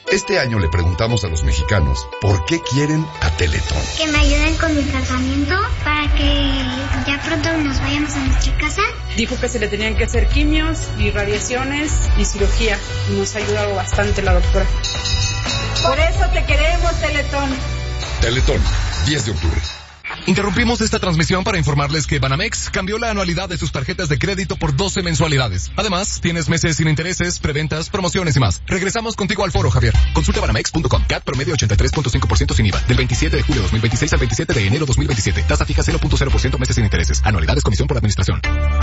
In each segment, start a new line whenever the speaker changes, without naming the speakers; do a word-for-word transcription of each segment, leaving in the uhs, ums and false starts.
Este año le preguntamos a los mexicanos por qué quieren a Teletón.
Que me ayuden con mi tratamiento para que ya pronto nos vayamos a nuestra casa.
Dijo que se le tenían que hacer quimios y radiaciones y cirugía. Nos ha ayudado bastante la doctora.
Por eso te queremos, Teletón.
Teletón, diez de octubre.
Interrumpimos esta transmisión para informarles que Banamex cambió la anualidad de sus tarjetas de crédito por doce mensualidades. Además, tienes meses sin intereses, preventas, promociones y más. Regresamos contigo al foro, Javier. Consulta banamex punto com. C A T promedio ochenta y tres punto cinco por ciento sin I V A. Del veintisiete de julio de dos mil veintiséis al veintisiete de enero de dos mil veintisiete. Tasa fija cero punto cero por ciento meses sin intereses. Anualidades, comisión por administración.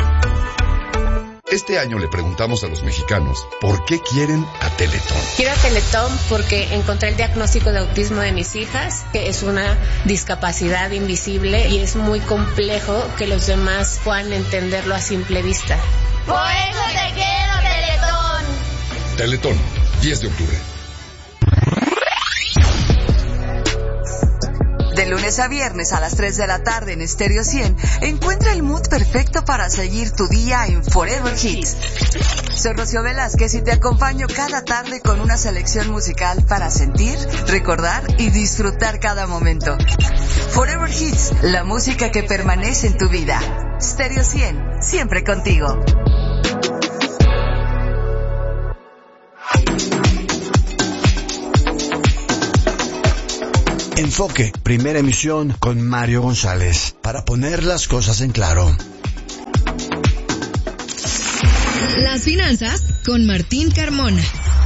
Este año le preguntamos a los mexicanos por qué quieren a Teletón.
Quiero a Teletón porque encontré el diagnóstico de autismo de mis hijas, que es una discapacidad invisible y es muy complejo que los demás puedan entenderlo a simple vista.
Por eso te quiero, Teletón.
Teletón, diez de octubre.
De lunes a viernes a las tres de la tarde en Stereo cien, encuentra el mood perfecto para seguir tu día en Forever Hits. Soy Rocío Velázquez y te acompaño cada tarde con una selección musical para sentir, recordar y disfrutar cada momento. Forever Hits, la música que permanece en tu vida. Stereo cien, siempre contigo.
Enfoque, primera emisión con Mario González, para poner las cosas en claro.
Las finanzas con Martín Carmona.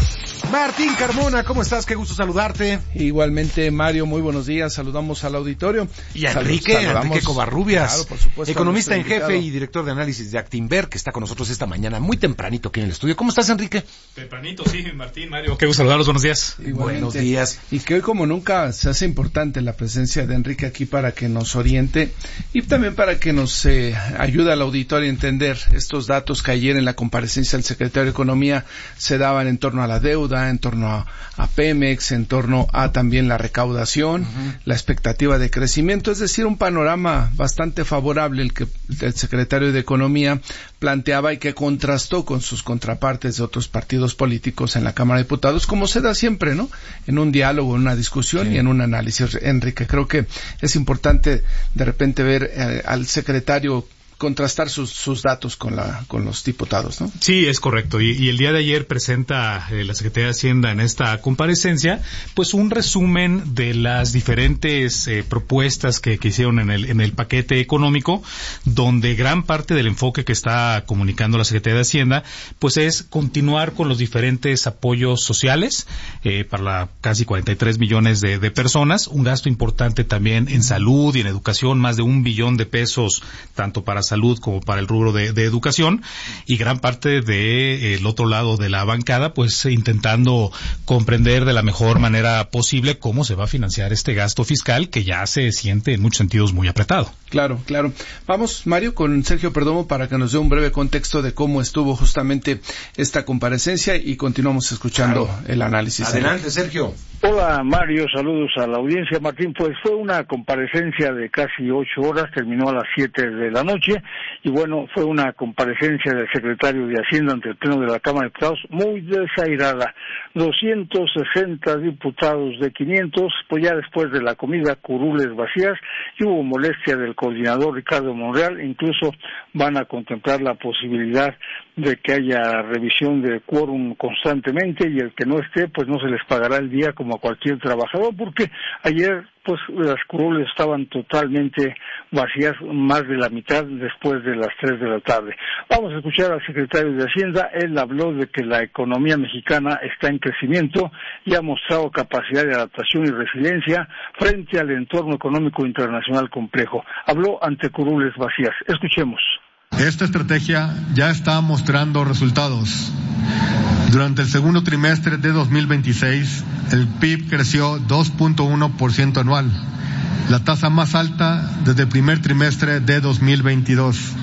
Martín Carmona, ¿cómo estás? Qué gusto saludarte.
Igualmente, Mario, muy buenos días. Saludamos al auditorio.
Y a Enrique, Saludamos, Enrique Covarrubias,
claro, por supuesto,
economista en jefe y director de análisis de Actinver, que está con nosotros esta mañana, muy tempranito aquí en el estudio. ¿Cómo estás, Enrique?
Tempranito, sí, Martín, Mario. Qué gusto saludarlos, buenos días.
Igualmente.
Buenos días.
Y que hoy, como nunca, se hace importante la presencia de Enrique aquí para que nos oriente y también para que nos eh, ayude al auditorio a entender estos datos que ayer en la comparecencia del secretario de Economía se daban en torno a la deuda, en torno a a Pemex, en torno a también la recaudación, uh-huh. la expectativa de crecimiento, es decir, un panorama bastante favorable el que el secretario de Economía planteaba y que contrastó con sus contrapartes de otros partidos políticos en la Cámara de Diputados, como se da siempre, ¿no? En un diálogo, en una discusión sí. y en un análisis. Enrique, creo que es importante de repente ver eh, al secretario contrastar sus, sus datos con la con los diputados, ¿no?
Sí, es correcto. Y, y el día de ayer presenta eh, la Secretaría de Hacienda en esta comparecencia, pues un resumen de las diferentes eh, propuestas que, que hicieron en el en el paquete económico, donde gran parte del enfoque que está comunicando la Secretaría de Hacienda, pues es continuar con los diferentes apoyos sociales eh, para la casi cuarenta y tres millones de, de personas, un gasto importante también en salud y en educación, más de un billón de pesos, tanto para salud como para el rubro de, de educación, y gran parte de el otro lado de la bancada pues intentando comprender de la mejor manera posible cómo se va a financiar este gasto fiscal que ya se siente en muchos sentidos muy apretado.
Claro, claro. Vamos, Mario, con Sergio Perdomo para que nos dé un breve contexto de cómo estuvo justamente esta comparecencia y continuamos escuchando claro. el análisis.
Adelante, Sergio.
Hola, Mario, saludos a la audiencia. Martín, pues fue una comparecencia de casi ocho horas, terminó a las siete de la noche, y bueno, fue una comparecencia del secretario de Hacienda ante el Pleno de la Cámara de Diputados muy desairada. doscientos sesenta diputados de quinientos, pues ya después de la comida, curules vacías, y hubo molestia del coordinador Ricardo Monreal, incluso van a contemplar la posibilidad de que haya revisión de quórum constantemente, y el que no esté, pues no se les pagará el día como a cualquier trabajador, porque ayer pues las curules estaban totalmente vacías, más de la mitad después de las tres de la tarde. Vamos a escuchar al secretario de Hacienda. Él habló de que la economía mexicana está en crecimiento y ha mostrado capacidad de adaptación y resiliencia frente al entorno económico internacional complejo. Habló ante curules vacías. Escuchemos.
Esta estrategia ya está mostrando resultados. Durante el segundo trimestre de dos mil veintiséis, el P I B creció dos punto uno por ciento anual, la tasa más alta desde el primer trimestre de dos mil veintidós.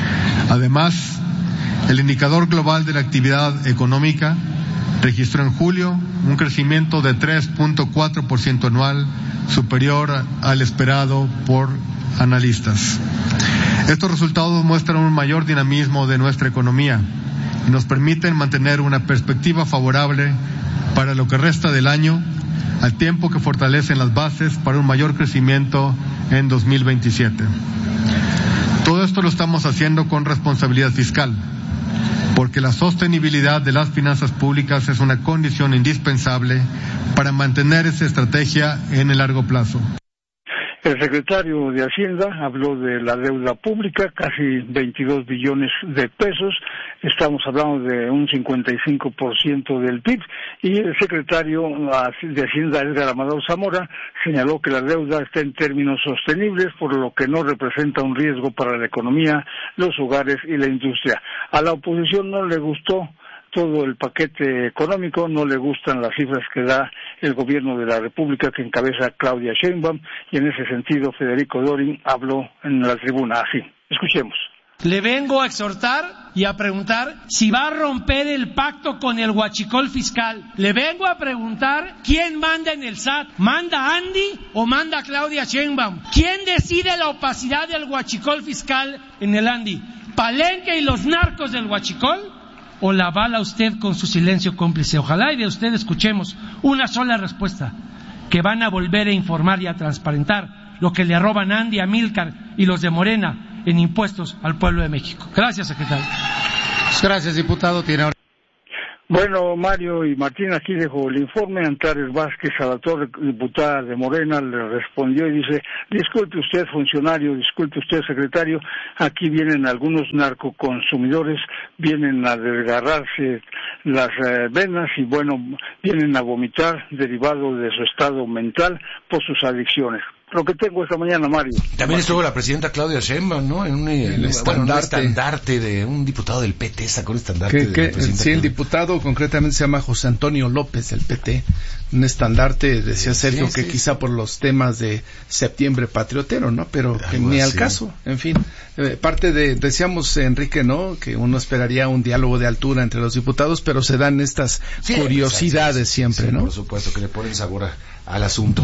Además, el indicador global de la actividad económica registró en julio un crecimiento de tres punto cuatro por ciento anual, superior al esperado por analistas. Estos resultados muestran un mayor dinamismo de nuestra economía y nos permiten mantener una perspectiva favorable para lo que resta del año, al tiempo que fortalecen las bases para un mayor crecimiento en dos mil veintisiete. Todo esto lo estamos haciendo con responsabilidad fiscal, porque la sostenibilidad de las finanzas públicas es una condición indispensable para mantener esa estrategia en el largo plazo.
El secretario de Hacienda habló de la deuda pública, casi veintidós billones de pesos, estamos hablando de un cincuenta y cinco por ciento del P I B, y el secretario de Hacienda, Edgar Amador Zamora, señaló que la deuda está en términos sostenibles, por lo que no representa un riesgo para la economía, los hogares y la industria. A la oposición no le gustó todo el paquete económico, no le gustan las cifras que da el gobierno de la República que encabeza Claudia Sheinbaum, y en ese sentido Federico Dorin habló en la tribuna así. Escuchemos.
Le vengo a exhortar y a preguntar si va a romper el pacto con el huachicol fiscal. Le vengo a preguntar quién manda en el S A T. ¿Manda Andy o manda Claudia Sheinbaum? ¿Quién decide la opacidad del huachicol fiscal en el Andy? ¿Palenque y los narcos del huachicol? ¿O la avala usted con su silencio cómplice? Ojalá y de usted escuchemos una sola respuesta, que van a volver a informar y a transparentar lo que le roban Andy, Amílcar y los de Morena en impuestos al pueblo de México. Gracias, secretario.
Gracias, diputado. Tiene ahora...
Bueno, Mario y Martín, aquí dejo el informe. Antares Vázquez, a la torre diputada de Morena, le respondió y dice: disculpe usted, funcionario, disculpe usted, secretario, aquí vienen algunos narcoconsumidores, vienen a desgarrarse las eh, venas y bueno, vienen a vomitar derivado de su estado mental por sus adicciones. Lo que tengo esta mañana, Mario.
También estuvo la presidenta Claudia Sheinbaum, ¿no? En un, el estandarte. Bueno, un estandarte de un diputado del P T, sacó el estandarte
de la presidenta. Sí, el diputado concretamente se llama José Antonio López, del P T. Un estandarte, decía Sergio, sí, sí, que quizá por los temas de septiembre patriotero, ¿no? Pero que ni al caso, en fin. Eh, parte de, decíamos, Enrique, ¿no? Que uno esperaría un diálogo de altura entre los diputados, pero se dan estas sí, curiosidades sí, sí, siempre, sí, ¿no?
Por supuesto, que le ponen sabor a, al asunto.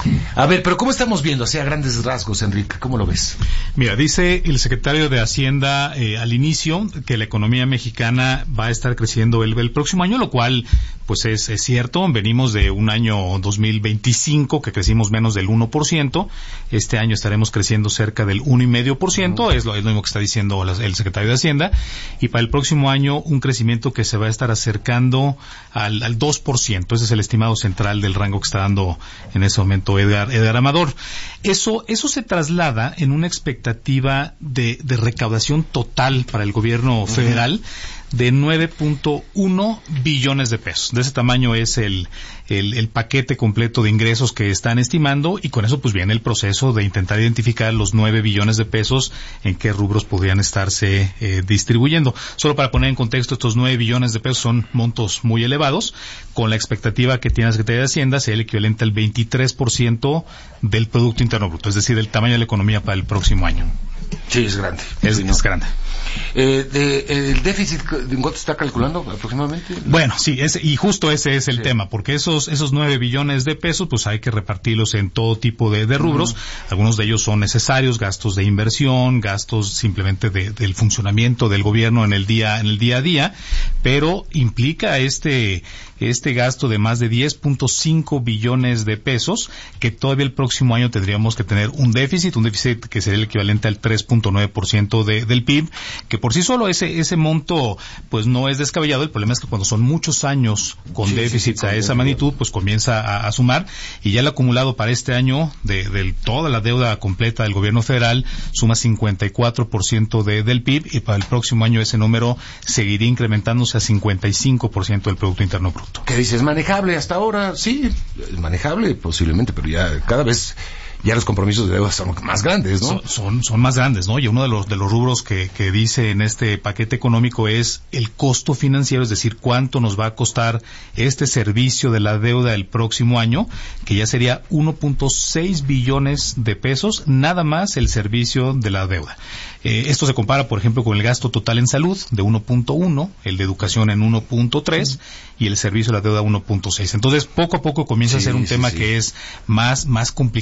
A ver, pero ¿cómo estamos viendo? O sea, a grandes rasgos, Enrique, ¿cómo lo ves?
Mira, dice el secretario de Hacienda eh, al inicio que la economía mexicana va a estar creciendo el, el próximo año, lo cual pues es, es cierto. Venimos de un año dos mil veinticinco que crecimos menos del uno por ciento. Este año estaremos creciendo cerca del uno coma cinco por ciento, es lo, es lo mismo que está diciendo el secretario de Hacienda. Y para el próximo año un crecimiento que se va a estar acercando al, al dos por ciento. Ese es el estimado central del rango que está dando en ese momento Edgar, Edgar Amador. Eso, eso se traslada en una expectativa de, de recaudación total para el gobierno federal uh-huh. de nueve punto uno billones de pesos. De ese tamaño es el, el, el paquete completo de ingresos que están estimando, y con eso pues viene el proceso de intentar identificar los nueve billones de pesos en qué rubros podrían estarse eh, distribuyendo. Solo para poner en contexto, estos nueve billones de pesos son montos muy elevados, con la expectativa que tiene la Secretaría de Hacienda sea el equivalente al veintitrés por ciento del Producto Interno Bruto, es decir, el tamaño de la economía para el próximo año.
Sí, es grande.
Es, sí, ¿no? es grande.
Eh, de, ¿El déficit en cuánto está calculando aproximadamente?
Bueno, sí, ese, y justo ese es el sí. tema, porque esos esos nueve billones de pesos, pues hay que repartirlos en todo tipo de, de rubros. Uh-huh. Algunos de ellos son necesarios, gastos de inversión, gastos simplemente de, del funcionamiento del gobierno en el día en el día a día, pero implica este este gasto de más de diez punto cinco billones de pesos, que todavía el próximo año tendríamos que tener un déficit, un déficit que sería el equivalente al tres punto nueve por ciento de, del P I B, que por sí solo ese ese monto pues no es descabellado. El problema es que cuando son muchos años con sí, déficits sí, sí, a esa magnitud, pues comienza a, a sumar, y ya el acumulado para este año de, de toda la deuda completa del gobierno federal suma cincuenta y cuatro por ciento de, del P I B, y para el próximo año ese número seguiría incrementándose a cincuenta y cinco por ciento del Producto Interno Bruto.
¿Qué dices? ¿Manejable hasta ahora? Sí, manejable posiblemente, pero ya cada vez ya los compromisos de deuda son más grandes, ¿no?
Son, son, son más grandes, ¿no? Y uno de los de los rubros que, que dice en este paquete económico es el costo financiero, es decir, cuánto nos va a costar este servicio de la deuda el próximo año, que ya sería uno punto seis billones de pesos, nada más el servicio de la deuda. Eh, esto se compara, por ejemplo, con el gasto total en salud de uno punto uno, el de educación en uno punto tres sí. y el servicio de la deuda uno punto seis. Entonces, poco a poco comienza sí, a ser un sí, tema sí. que es más más complicado de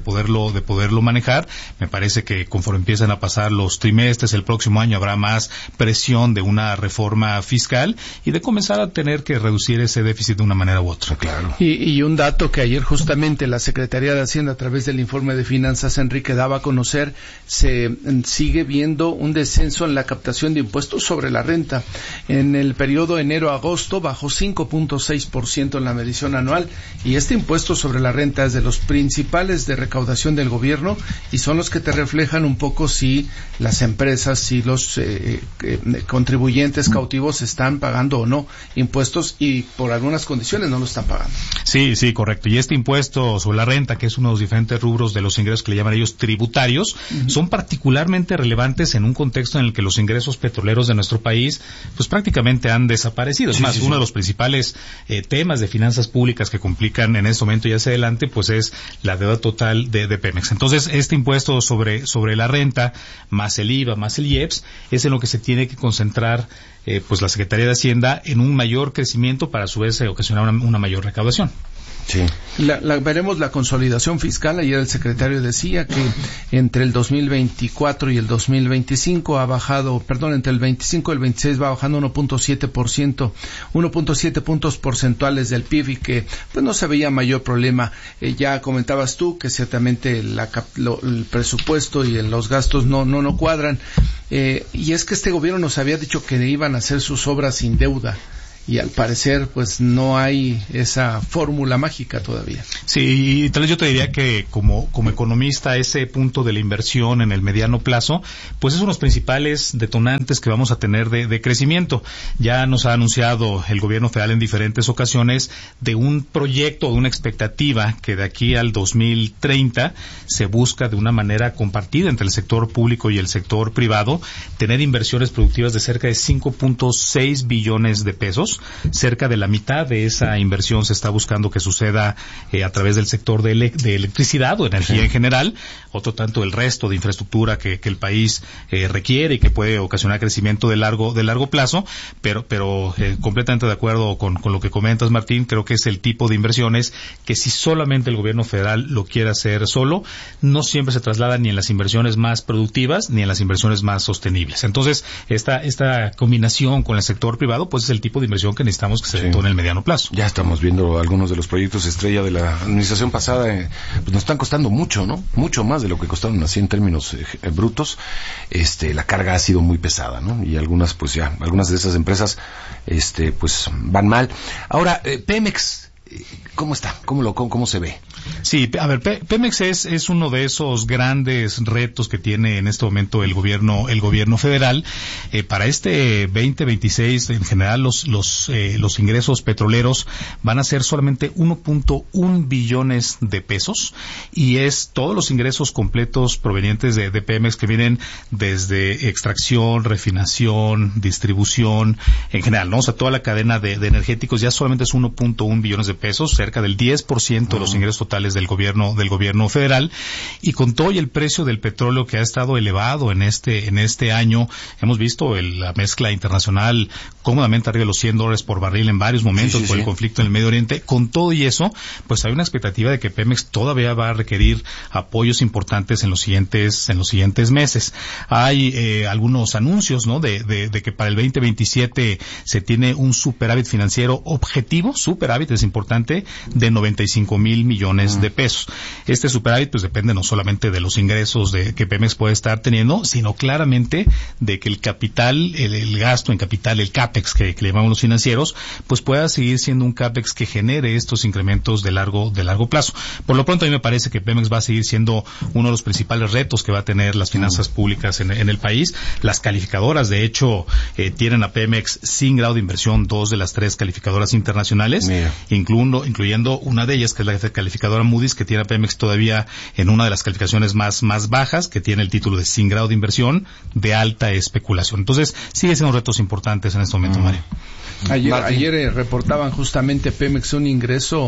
poderlo, de poderlo manejar. Me parece que conforme empiezan a pasar los trimestres, el próximo año habrá más presión de una reforma fiscal y de comenzar a tener que reducir ese déficit de una manera u otra.
Claro.
Y, y un dato que ayer justamente la Secretaría de Hacienda, a través del informe de finanzas, Enrique, daba a conocer, se sigue viendo un descenso en la captación de impuestos sobre la renta. En el periodo enero-agosto bajó cinco punto seis por ciento en la medición anual, y este impuesto sobre la renta es de los principales de recaudación del gobierno y son los que te reflejan un poco si las empresas, si los eh, eh, contribuyentes cautivos están pagando o no impuestos, y por algunas condiciones no lo están pagando.
Sí, sí, correcto. Y este impuesto sobre la renta, que es uno de los diferentes rubros de los ingresos que le llaman ellos tributarios, uh-huh. son particularmente relevantes en un contexto en el que los ingresos petroleros de nuestro país pues prácticamente han desaparecido. Es sí, más, sí, uno sí. de los principales eh, temas de finanzas públicas que complican en este momento y hacia adelante pues es la deuda total de, de Pemex. Entonces, este impuesto sobre, sobre la renta, más el I V A, más el I E P S, es en lo que se tiene que concentrar eh, pues la Secretaría de Hacienda en un mayor crecimiento para a su vez eh, ocasionar una, una mayor recaudación.
Sí. La, la, veremos la consolidación fiscal. Ayer el secretario decía que entre el dos mil veinticuatro y el dos mil veinticinco ha bajado, perdón, entre el veinticinco y el veintiséis va bajando uno punto siete por ciento, uno punto siete puntos porcentuales del P I B, y que pues no se veía mayor problema. Eh, ya comentabas tú que ciertamente la, lo, el presupuesto y los gastos no no no cuadran. Eh, y es que este gobierno nos había dicho que iban a hacer sus obras sin deuda. Y al parecer, pues no hay esa fórmula mágica todavía.
Sí, y tal vez yo te diría que como, como economista, ese punto de la inversión en el mediano plazo, pues es uno de los principales detonantes que vamos a tener de, de crecimiento. Ya nos ha anunciado el gobierno federal en diferentes ocasiones de un proyecto, de una expectativa que de aquí al dos mil treinta se busca de una manera compartida entre el sector público y el sector privado, tener inversiones productivas de cerca de cinco punto seis billones de pesos. Cerca de la mitad de esa inversión se está buscando que suceda eh, a través del sector de, ele- de electricidad o energía sí. en general, otro tanto el resto de infraestructura que, que el país eh, requiere y que puede ocasionar crecimiento de largo de largo plazo, pero pero eh, completamente de acuerdo con, con lo que comentas, Martín. Creo que es el tipo de inversiones que si solamente el gobierno federal lo quiere hacer solo, no siempre se traslada ni en las inversiones más productivas ni en las inversiones más sostenibles. Entonces, esta esta combinación con el sector privado pues es el tipo de inversión que necesitamos que se detone sí. en el mediano plazo.
Ya estamos viendo algunos de los proyectos estrella de la administración pasada, eh, pues nos están costando mucho, ¿no? Mucho más de lo que costaron así en términos eh, brutos. Este, la carga ha sido muy pesada, ¿no? Y algunas, pues ya, algunas de esas empresas, este, pues van mal. Ahora, eh, Pemex, ¿cómo está? ¿Cómo lo, cómo, cómo se ve?
Sí, a ver, P- Pemex es, es uno de esos grandes retos que tiene en este momento el gobierno, el gobierno federal. Eh, para este veinte veintiséis, en general, los, los, eh, los ingresos petroleros van a ser solamente uno punto uno billones de pesos, y es todos los ingresos completos provenientes de, de Pemex que vienen desde extracción, refinación, distribución, en general, ¿no? O sea, toda la cadena de, de energéticos ya solamente es uno punto uno billones de pesos, cerca del diez por ciento de los ingresos totales del gobierno del gobierno federal. Y con todo y el precio del petróleo que ha estado elevado en este en este año, hemos visto el, la mezcla internacional cómodamente arriba de los cien dólares por barril en varios momentos sí, sí, por sí. el conflicto en el Medio Oriente. Con todo y eso, pues hay una expectativa de que Pemex todavía va a requerir apoyos importantes en los siguientes en los siguientes meses. Hay eh, algunos anuncios, ¿no? De, de, de que para el veinte veintisiete se tiene un superávit financiero objetivo, superávit es importante, de noventa y cinco mil millones de pesos. Este superávit pues depende no solamente de los ingresos de que Pemex puede estar teniendo, sino claramente de que el capital, el, el gasto en capital, el CAPEX que, que le llamamos los financieros, pues pueda seguir siendo un CAPEX que genere estos incrementos de largo de largo plazo. Por lo pronto a mí me parece que Pemex va a seguir siendo uno de los principales retos que va a tener las finanzas públicas en, en el país. Las calificadoras, de hecho, eh, tienen a Pemex sin grado de inversión, dos de las tres calificadoras internacionales, incluyendo, incluyendo una de ellas que es la calificadora Moody's, que tiene a Pemex todavía en una de las calificaciones más más bajas, que tiene el título de sin grado de inversión de alta especulación. Entonces, sigue siendo retos importantes en este momento, mm. Mario.
Ayer, ayer eh, reportaban justamente Pemex un ingreso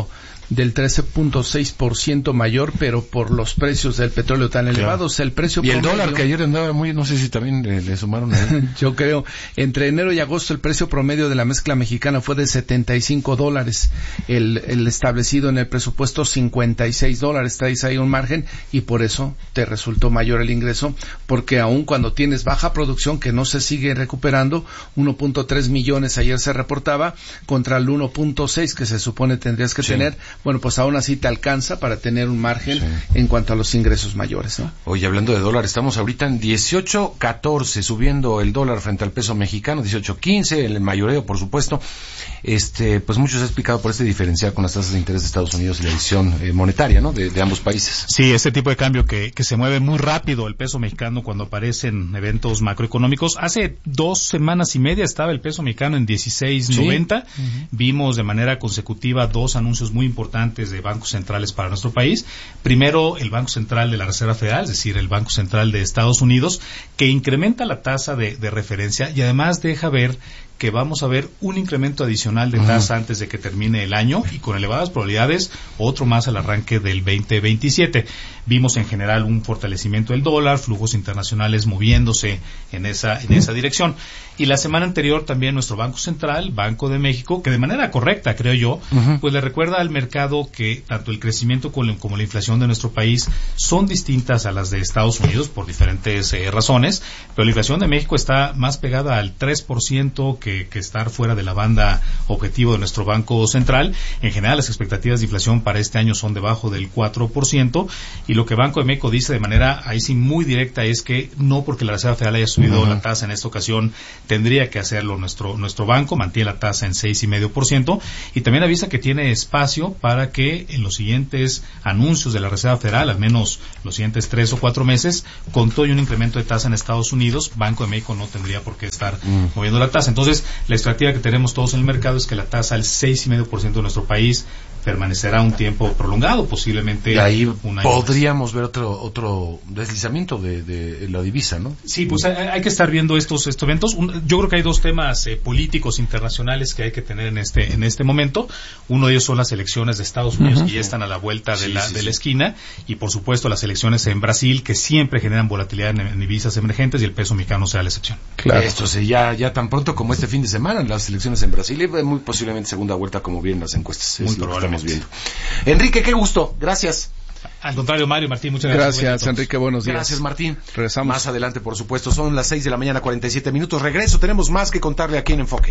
del trece punto seis por ciento mayor, pero por los precios del petróleo tan
Claro.
elevados. El precio
Y el
promedio,
dólar que ayer andaba muy, no sé si también le, le sumaron ahí.
yo creo, entre enero y agosto el precio promedio de la mezcla mexicana fue de setenta y cinco dólares, el, el establecido en el presupuesto cincuenta y seis dólares, traes ahí un margen y por eso te resultó mayor el ingreso, porque aun cuando tienes baja producción que no se sigue recuperando, uno punto tres millones ayer se reportaba contra el uno punto seis que se supone tendrías que
Sí.
tener, bueno, pues aún así te alcanza para tener un margen sí. en cuanto a los ingresos mayores, ¿no?
Oye, hablando de dólar, estamos ahorita en dieciocho catorce, subiendo el dólar frente al peso mexicano, dieciocho quince, el mayoreo, por supuesto. Este, pues mucho se ha explicado por este diferencial con las tasas de interés de Estados Unidos y la decisión eh, monetaria, ¿no? De, de ambos países.
Sí, ese tipo de cambio que, que se mueve muy rápido el peso mexicano cuando aparecen eventos macroeconómicos. Hace dos semanas y media estaba el peso mexicano en dieciséis noventa. Sí. Uh-huh. Vimos de manera consecutiva dos anuncios muy importantes de bancos centrales para nuestro país. Primero, el Banco Central de la Reserva Federal, es decir, el Banco Central de Estados Unidos, que incrementa la tasa de, de referencia y además deja ver que vamos a ver un incremento adicional de tasa uh-huh. antes de que termine el año y con elevadas probabilidades otro más al arranque del veinte veintisiete. Vimos en general un fortalecimiento del dólar, flujos internacionales moviéndose en esa en esa dirección. Y la semana anterior también nuestro Banco Central, Banco de México, que de manera correcta, creo yo, uh-huh. pues le recuerda al mercado que tanto el crecimiento como la inflación de nuestro país son distintas a las de Estados Unidos por diferentes eh, razones, pero la inflación de México está más pegada al tres por ciento que, que estar fuera de la banda objetivo de nuestro Banco Central. En general, las expectativas de inflación para este año son debajo del cuatro por ciento, y lo que Banco de México dice de manera ahí sí muy directa es que no porque la Reserva Federal haya subido uh-huh. la tasa en esta ocasión tendría que hacerlo nuestro nuestro banco, mantiene la tasa en seis coma cinco por ciento y también avisa que tiene espacio para que en los siguientes anuncios de la Reserva Federal, al menos los siguientes tres o cuatro meses, con todo y un incremento de tasa en Estados Unidos, Banco de México no tendría por qué estar mm. moviendo la tasa. Entonces, la expectativa que tenemos todos en el mercado es que la tasa al seis coma cinco por ciento de nuestro país permanecerá un tiempo prolongado, posiblemente
y ahí
un año
podríamos
más.
ver otro otro deslizamiento de, de la divisa, ¿no?
Sí, pues hay, hay que estar viendo estos estos eventos. Un, yo creo que hay dos temas eh, políticos internacionales que hay que tener en este en este momento. Uno de ellos son las elecciones de Estados Unidos, uh-huh. que ya están a la vuelta de sí, la sí, de sí. la esquina, y por supuesto las elecciones en Brasil, que siempre generan volatilidad en, en divisas emergentes, y el peso mexicano será la excepción.
Claro. Esto sí, ya ya tan pronto como este fin de semana las elecciones en Brasil, y muy posiblemente segunda vuelta, como vienen las encuestas.
Muy
es lo que estamos viendo.
Enrique,
qué gusto, gracias.
Al contrario, Mario, Martín, muchas gracias.
Gracias, Enrique, buenos días.
Gracias, Martín.
Regresamos.
Más adelante, por supuesto, son las seis de la mañana, cuarenta y siete minutos. Regreso, tenemos más que contarle aquí en Enfoque.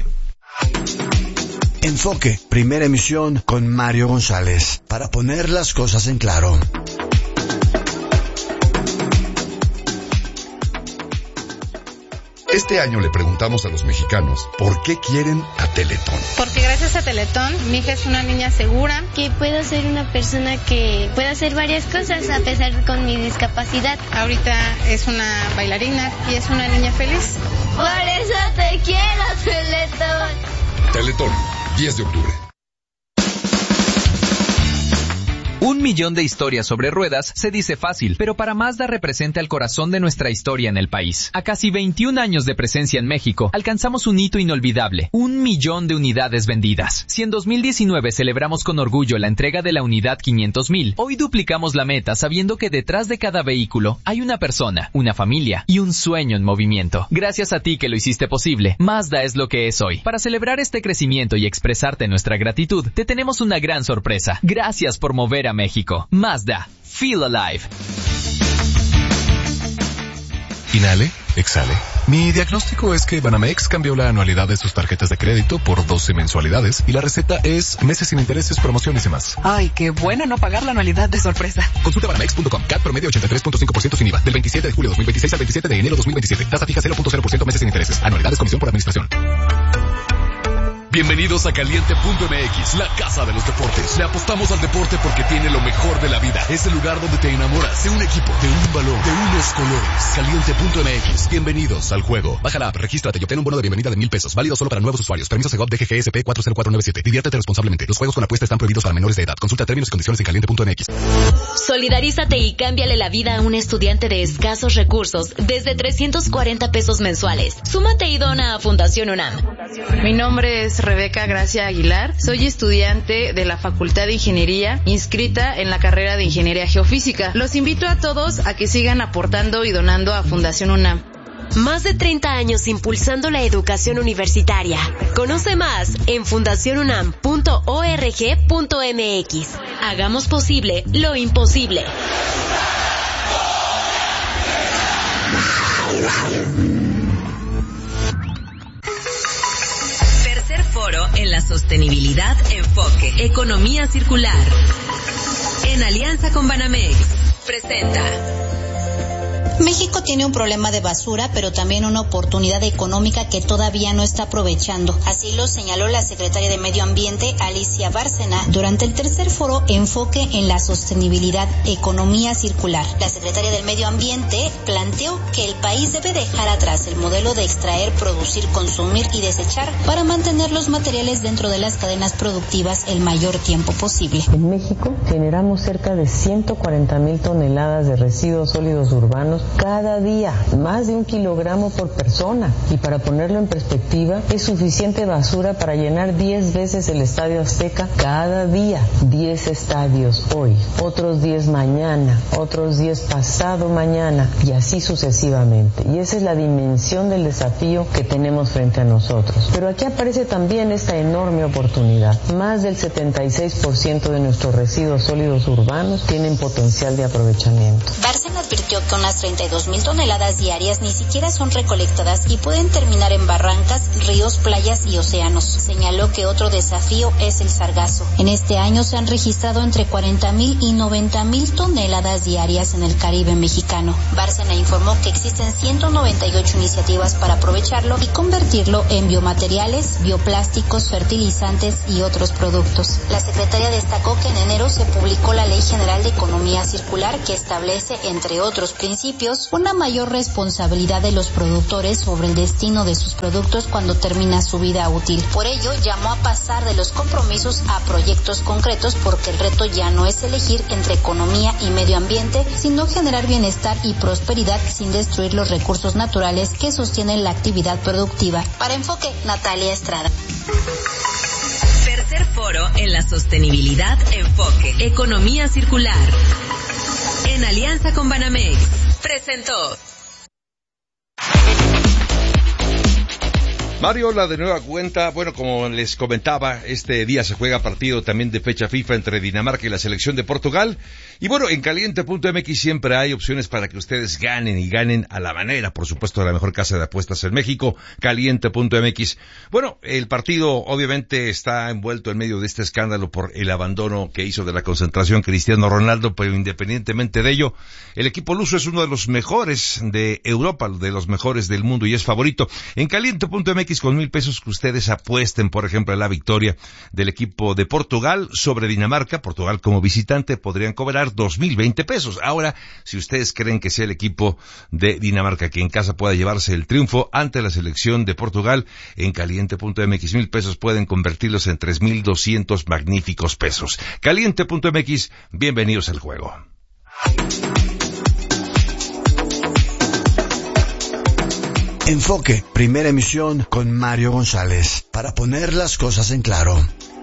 Enfoque, primera emisión con Mario González, para poner las cosas en claro.
Este año le preguntamos a los mexicanos por qué quieren a Teletón.
Porque gracias a Teletón, mi hija es una niña segura.
Que puedo ser una persona que pueda hacer varias cosas a pesar de con mi discapacidad.
Ahorita es una bailarina y es una niña feliz.
Por eso te quiero, Teletón.
Teletón, diez de octubre.
Un millón de historias sobre ruedas se dice fácil, pero para Mazda representa el corazón de nuestra historia en el país. A casi veintiún años de presencia en México, alcanzamos un hito inolvidable, un millón de unidades vendidas. Si en dos mil diecinueve celebramos con orgullo la entrega de la unidad quinientos mil, hoy duplicamos la meta sabiendo que detrás de cada vehículo hay una persona, una familia y un sueño en movimiento. Gracias a ti que lo hiciste posible, Mazda es lo que es hoy. Para celebrar este crecimiento y expresarte nuestra gratitud, te tenemos una gran sorpresa. Gracias por mover a México. Mazda. Feel alive.
Inhale, exhale. Mi diagnóstico es que Banamex cambió la anualidad de sus tarjetas de crédito por doce mensualidades y la receta es meses sin intereses, promociones y más.
Ay, qué bueno no pagar la anualidad de sorpresa.
Consulta banamex punto com. C A T promedio ochenta y tres punto cinco por ciento sin I V A. Del veintisiete de julio de dos mil veintiséis al veintisiete de enero de dos mil veintisiete. Tasa fija cero punto cero por ciento meses sin intereses. Anualidades comisión por administración.
Bienvenidos a Caliente punto M X, la casa de los deportes. Le apostamos al deporte porque tiene lo mejor de la vida. Es el lugar donde te enamoras de un equipo, de un valor, de unos colores. Caliente punto M X. Bienvenidos al juego. Baja la app, regístrate y obtén un bono de bienvenida de mil pesos. Válido solo para nuevos usuarios. Permiso Segov D G G S P cuatro cero cuatro nueve siete. Diviértete responsablemente. Los juegos con apuesta están prohibidos para menores de edad. Consulta términos y condiciones en Caliente punto M X.
Solidarízate y cámbiale la vida a un estudiante de escasos recursos desde trescientos cuarenta pesos mensuales. Súmate y dona a Fundación UNAM.
Mi nombre es Rebeca Gracia Aguilar. Soy estudiante de la Facultad de Ingeniería, inscrita en la carrera de Ingeniería Geofísica. Los invito a todos a que sigan aportando y donando a Fundación UNAM.
Más de treinta años impulsando la educación universitaria. Conoce más en fundación unam punto org punto mx. Hagamos posible lo imposible. Tercer foro en la sostenibilidad Enfoque. Economía circular. En alianza con Banamex. Presenta.
México tiene un problema de basura, pero también una oportunidad económica que todavía no está aprovechando. Así lo señaló la secretaria de Medio Ambiente, Alicia Bárcena, durante el tercer foro Enfoque en la Sostenibilidad, Economía Circular. La secretaria del Medio Ambiente planteó que el país debe dejar atrás el modelo de extraer, producir, consumir y desechar para mantener los materiales dentro de las cadenas productivas el mayor tiempo posible.
En México generamos cerca de ciento cuarenta mil toneladas de residuos sólidos urbanos cada día, más de un kilogramo por persona. Y para ponerlo en perspectiva, es suficiente basura para llenar diez veces el Estadio Azteca cada día. diez estadios hoy, otros diez mañana, otros diez pasado mañana, y así sucesivamente. Y esa es la dimensión del desafío que tenemos frente a nosotros. Pero aquí aparece también esta enorme oportunidad. Más del setenta y seis por ciento de nuestros residuos sólidos urbanos tienen potencial de aprovechamiento.
Bárcena advirtió que unas treinta y dos mil toneladas diarias ni siquiera son recolectadas y pueden terminar en barrancas, ríos, playas y océanos. Señaló que otro desafío es el sargazo. En este año se han registrado entre cuarenta mil y noventa mil toneladas diarias en el Caribe mexicano. Bárcena informó que existen ciento noventa y ocho iniciativas para aprovecharlo y convertirlo en biomateriales, bioplásticos, fertilizantes y otros productos. La secretaria destacó que en enero se publicó la Ley General de Economía Circular, que establece, entre otros principios, una mayor responsabilidad de los productores sobre el destino de sus productos cuando termina su vida útil. Por ello, llamó a pasar de los compromisos a proyectos concretos, porque el reto ya no es elegir entre economía y medio ambiente, sino generar bienestar y prosperidad sin destruir los recursos naturales que sostienen la actividad productiva. Para Enfoque, Natalia Estrada.
Tercer foro en la sostenibilidad Enfoque. Economía circular. En alianza con Banamex. Presentó.
Mario, la de nueva cuenta, bueno, como les comentaba, este día se juega partido también de fecha FIFA entre Dinamarca y la selección de Portugal. Y bueno, en caliente punto m x siempre hay opciones para que ustedes ganen y ganen a la manera, por supuesto, de la mejor casa de apuestas en México, caliente punto m x. Bueno, el partido obviamente está envuelto en medio de este escándalo por el abandono que hizo de la concentración Cristiano Ronaldo, pero independientemente de ello, el equipo luso es uno de los mejores de Europa, de los mejores del mundo y es favorito. En caliente punto m x con mil pesos que ustedes apuesten, por ejemplo, a la victoria del equipo de Portugal sobre Dinamarca, Portugal como visitante, podrían cobrar dos mil veinte pesos. Ahora, si ustedes creen que sea el equipo de Dinamarca que en casa pueda llevarse el triunfo ante la selección de Portugal, en caliente punto m x mil pesos pueden convertirlos en tres mil doscientos magníficos pesos. caliente punto m x, bienvenidos al juego.
Enfoque, primera emisión con Mario González, para poner las cosas en claro.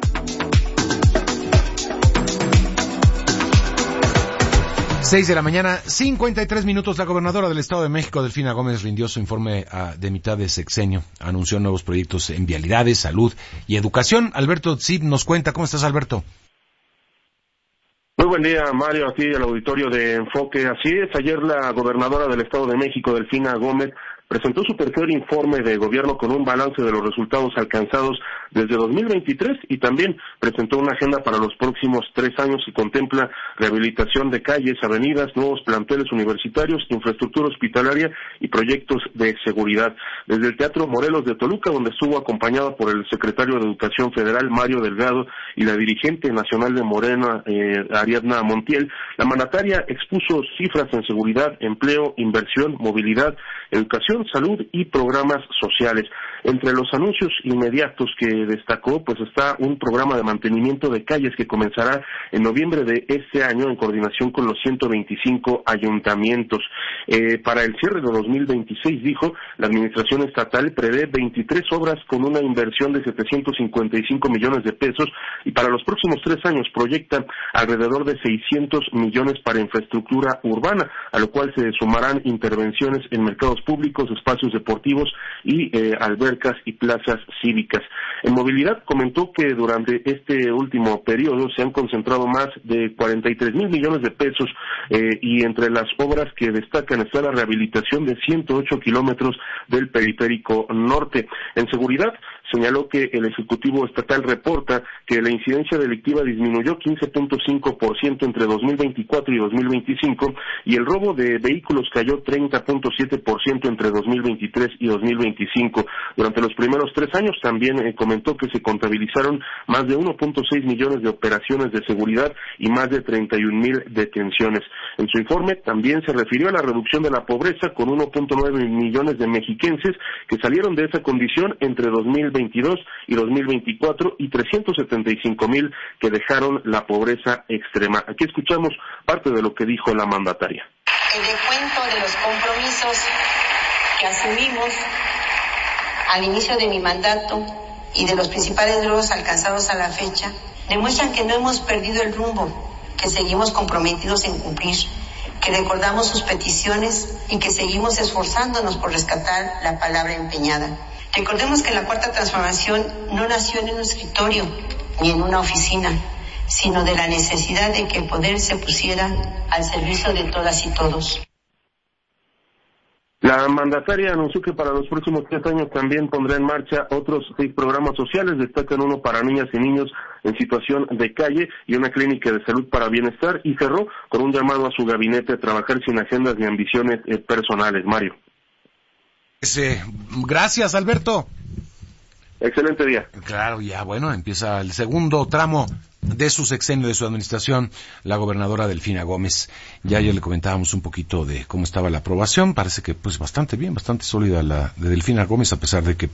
Seis de la mañana, cincuenta y tres minutos. La gobernadora del Estado de México, Delfina Gómez, rindió su informe uh, de mitad de sexenio. Anunció nuevos proyectos en vialidades, salud y educación. Alberto Zip nos cuenta. ¿Cómo estás, Alberto?
Muy buen día, Mario, aquí al auditorio de Enfoque. Así es, ayer la gobernadora del Estado de México, Delfina Gómez, presentó su tercer informe de gobierno con un balance de los resultados alcanzados desde dos mil veintitrés y también presentó una agenda para los próximos tres años que contempla rehabilitación de calles, avenidas, nuevos planteles universitarios, infraestructura hospitalaria y proyectos de seguridad. Desde el Teatro Morelos de Toluca, donde estuvo acompañada por el secretario de Educación Federal, Mario Delgado, y la dirigente nacional de Morena, eh, Ariadna Montiel, la mandataria expuso cifras en seguridad, empleo, inversión, movilidad, educación, educación, salud y programas sociales. Entre los anuncios inmediatos que destacó, pues está un programa de mantenimiento de calles que comenzará en noviembre de este año en coordinación con los ciento veinticinco ayuntamientos. Eh, para el cierre de dos mil veintiséis, dijo, la administración estatal prevé veintitrés obras con una inversión de setecientos cincuenta y cinco millones de pesos y para los próximos tres años proyecta alrededor de seiscientos millones para infraestructura urbana, a lo cual se sumarán intervenciones en mercados públicos, espacios deportivos y eh, albercas y plazas cívicas. En movilidad comentó que durante este último periodo se han concentrado más de cuarenta y tres mil millones de pesos eh, y entre las obras que destacan está la rehabilitación de ciento ocho kilómetros del periférico norte. En seguridad señaló que el Ejecutivo Estatal reporta que la incidencia delictiva disminuyó quince punto cinco por ciento entre dos mil veinticuatro y dos mil veinticinco y el robo de vehículos cayó treinta punto siete por ciento entre dos mil veintitrés y dos mil veinticinco. Durante los primeros tres años también eh, comentó que se contabilizaron más de uno punto seis millones de operaciones de seguridad y más de treinta y un mil detenciones. En su informe también se refirió a la reducción de la pobreza con uno punto nueve millones de mexiquenses que salieron de esa condición entre dos mil veintidós y dos mil veinticuatro y trescientos setenta y cinco mil que dejaron la pobreza extrema. Aquí escuchamos parte de lo que dijo la mandataria.
El recuento de los compromisos que asumimos al inicio de mi mandato y de los principales logros alcanzados a la fecha demuestran que no hemos perdido el rumbo, que seguimos comprometidos en cumplir, que recordamos sus peticiones y que seguimos esforzándonos por rescatar la palabra empeñada. Recordemos que la Cuarta Transformación no nació en un escritorio ni en una oficina, sino de la necesidad de que el poder se pusiera al servicio de todas y todos.
La mandataria anunció que para los próximos tres años también pondrá en marcha otros seis programas sociales, destacan uno para niñas y niños en situación de calle y una clínica de salud para bienestar, y cerró con un llamado a su gabinete a trabajar sin agendas ni ambiciones eh, personales. Mario.
Gracias, Alberto.
Excelente día.
Claro, ya bueno, empieza el segundo tramo de su sexenio, de su administración, la gobernadora Delfina Gómez. Ya ayer le comentábamos un poquito de cómo estaba la aprobación. Parece que pues bastante bien, bastante sólida la de Delfina Gómez, a pesar de que